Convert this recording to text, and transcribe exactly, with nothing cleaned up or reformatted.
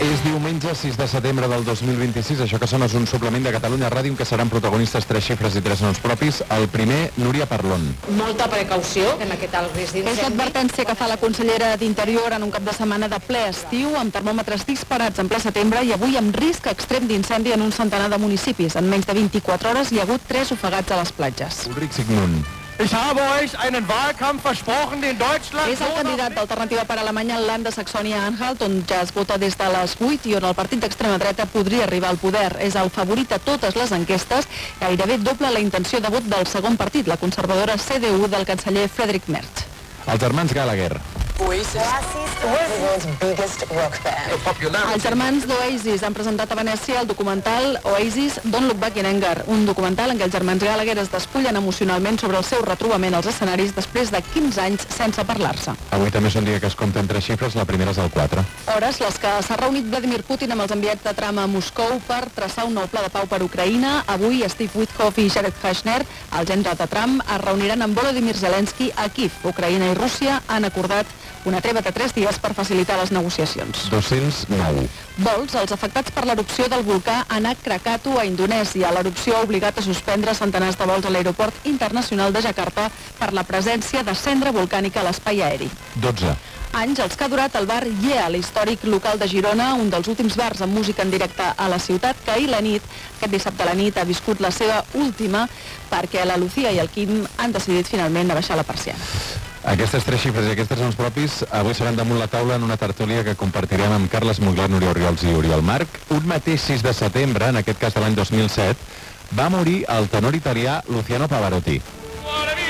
És diumenge sis de setembre del dos mil vint-i-sis. Això que sona és un suplement de Catalunya Ràdio en què seran protagonistes tres xifres i tres noms propis. El primer, Núria Parlon. Molta precaució en aquest alt risc d'incendi. És l'advertència que fa la consellera d'Interior en un cap de setmana de ple estiu, amb termòmetres disparats en ple setembre i avui amb risc extrem d'incendi en un centenar de municipis. En menys de vint-i-quatre hores hi ha hagut tres ofegats a les platges. Ulrich Sigmund. Ich habe euch einen Wahlkampf versprochen, den Deutschland... És el candidat d'Alternativa per Alemanya en l'Land de Saxònia-Anhalt, on ja es vota des de les vuit i on el partit d'extrema dreta podria arribar al poder. És el favorit a totes les enquestes, gairebé doble la intenció de vot del segon partit, la conservadora C D U del canceller Friedrich Merz. Els germans Gallagher. Els germans d'Oasis han presentat a Venècia el documental Oasis Don't Look Back in Anger, un documental en què els germans Gallagher es despullen emocionalment sobre el seu retrobament als escenaris després de quinze anys sense parlar-se. Avui també és un dia que es compten tres xifres, la primera és el quatre. Hores les que s'ha reunit Vladimir Putin amb els enviats de trama a Moscou per traçar un nou pla de pau per Ucraïna. Avui Steve Witkoff i Jared Kushner, el gendre de Trump, es reuniran amb Volodymyr Zelensky a Kiev. Ucraïna i Rússia han acordat una treva de tres dies per facilitar les negociacions. dos-cents nou. Vols als afectats per l'erupció del volcà Anak Krakatu a Indonèsia. L'erupció ha obligat a suspendre centenars de vols a l'aeroport internacional de Jakarta per la presència de cendra volcànica a l'espai aeri. dotze. Anys els que ha durat el bar Yeah, l'històric local de Girona, un dels últims bars amb música en directe a la ciutat, que ahir la nit, aquest dissabte a la nit, ha viscut la seva última perquè la Lucía i el Quim han decidit finalment abaixar la persiana. Aquestes tres xifres i aquests noms propis avui seran damunt la taula en una tertúlia que compartirem amb Carles Mugler, Núria Oriols i Oriol Marc. Un mateix sis de setembre, en aquest cas de l'any dos mil set, va morir el tenor italià Luciano Pavarotti.